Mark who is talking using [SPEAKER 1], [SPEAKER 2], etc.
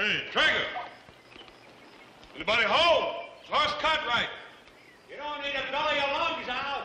[SPEAKER 1] Hey, Traeger! Anybody home? Horse cut right.
[SPEAKER 2] You don't need to belly your lungs out.